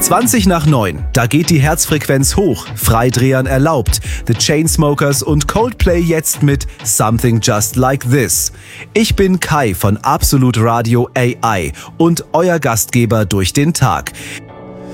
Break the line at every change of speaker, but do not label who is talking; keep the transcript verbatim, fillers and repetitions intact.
zwanzig nach neun, da geht die Herzfrequenz hoch, Freidrehern erlaubt. The Chainsmokers und Coldplay jetzt mit Something Just Like This. Ich bin Kai von Absolut Radio A I und euer Gastgeber durch den Tag.